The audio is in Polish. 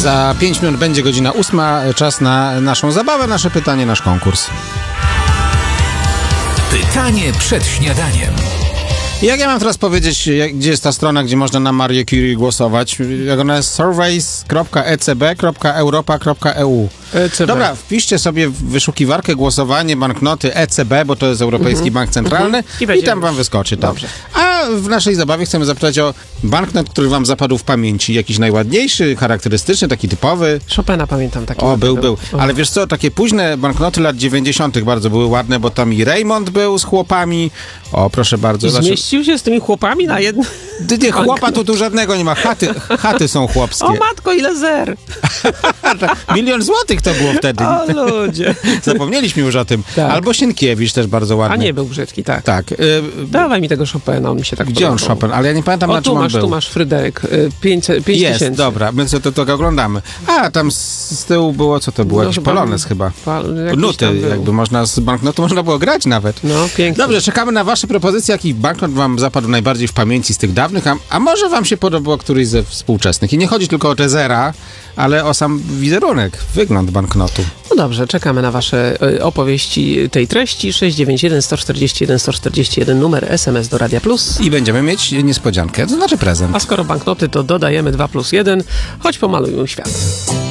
Za 5 minut będzie godzina 8. Czas na naszą zabawę, nasze pytanie, nasz konkurs. Pytanie przed śniadaniem. Jak ja mam teraz powiedzieć, gdzie jest ta strona, gdzie można na Marię Curie głosować? Jak ona jest? surveys.ecb.europa.eu. ECB. Dobra, wpiszcie sobie w wyszukiwarkę głosowanie, banknoty ECB, bo to jest Europejski Bank Centralny i tam wam wyskoczy. Dobrze. A w naszej zabawie chcemy zapytać o banknot, który wam zapadł w pamięci. Jakiś najładniejszy, charakterystyczny, taki typowy. Chopina pamiętam taki. O, był. Ale wiesz co, takie późne banknoty lat 90. bardzo były ładne, bo tam i Raymond był z chłopami. O, proszę bardzo. I zmieścił się z tymi chłopami na jedno... Nie, chłopa tu żadnego nie ma. Chaty są chłopskie. O matko, ile zer! 1 000 000 złotych to było wtedy. O ludzie. Zapomnieliśmy już o tym. Tak. Albo Sienkiewicz też bardzo ładny. A nie, był brzydki, tak. Tak. Dawaj mi tego Chopina, on mi się tak Gdzie on podobał. Chopin? Ale ja nie pamiętam, na czym on był. Tu masz Fryderyk, 5 Jest, tysięcy. dobra, my to oglądamy. A, tam z tyłu było, co to było? No, Jakiś chyba- polonez chyba. jakiś Nuty, tam był. jakby można z banknotu można było grać nawet. No, pięknie. Dobrze, czekamy na wasze propozycje, jaki banknot wam zapadł najbardziej w pamięci z tych dawnych, a może wam się podobał któryś ze współczesnych. I nie chodzi tylko o te zera, ale o sam wizerunek, wygląd banknotu. No dobrze, czekamy na wasze opowieści tej treści. 691 141 141 numer SMS do Radia Plus. I będziemy mieć niespodziankę, to znaczy prezent. A skoro banknoty, to dodajemy 2+1, choć pomalujmy świat.